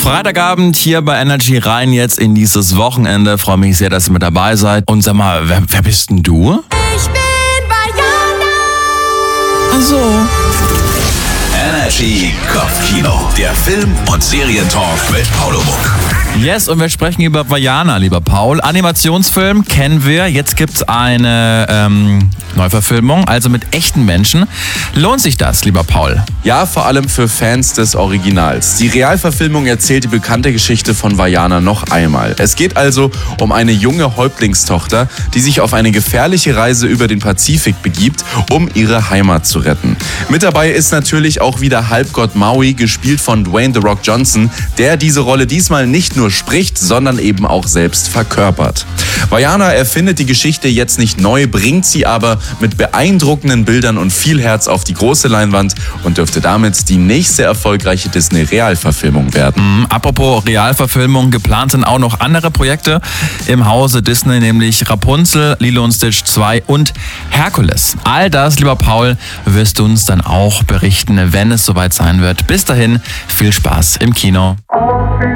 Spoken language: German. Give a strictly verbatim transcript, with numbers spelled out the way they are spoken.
Freitagabend hier bei Energy rein jetzt in dieses Wochenende. Freue mich sehr, dass ihr mit dabei seid. Und sag mal, wer, wer bist denn du? Ich bin Vajana. Ach so. Energy Kopfkino, der Film- und Serientalk mit Paulo Muck. Yes, und wir sprechen über Vajana, lieber Paul. Animationsfilm kennen wir. Jetzt gibt's eine ähm, Neuverfilmung, also mit echten Menschen. Lohnt sich das, lieber Paul? Ja, vor allem für Fans des Originals. Die Realverfilmung erzählt die bekannte Geschichte von Vajana noch einmal. Es geht also um eine junge Häuptlingstochter, die sich auf eine gefährliche Reise über den Pazifik begibt, um ihre Heimat zu retten. Mit dabei ist natürlich auch wieder Halbgott Maui, gespielt von Dwayne The Rock Johnson, der diese Rolle diesmal nicht nur spricht, sondern eben auch selbst verkörpert. Vajana erfindet die Geschichte jetzt nicht neu, bringt sie aber mit beeindruckenden Bildern und viel Herz auf die große Leinwand und dürfte damit die nächste erfolgreiche Disney-Realverfilmung werden. Mhm, apropos Realverfilmung, geplant sind auch noch andere Projekte im Hause Disney, nämlich Rapunzel, Lilo und Stitch zwei und Herkules. All das, lieber Paul, wirst du uns dann auch berichten, wenn es soweit sein wird. Bis dahin, viel Spaß im Kino.